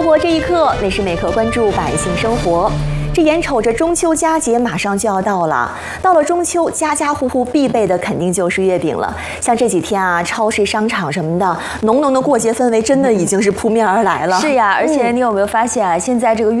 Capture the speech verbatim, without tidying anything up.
活这一刻，每时每刻关注百姓生活。这眼瞅着中秋佳节马上就要到了，到了中秋，家家户户必备的肯定就是月饼了。像这几天啊，超市、商场什么的，浓浓的过节氛围真的已经是扑面而来了。 是呀，而且你有没有发现啊，现在这个月